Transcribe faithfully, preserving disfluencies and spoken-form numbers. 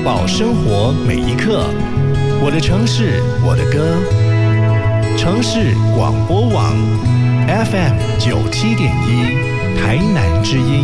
饱生活每一刻。我的城市，我的歌。城市广播网 F M 九七点一，台南之音。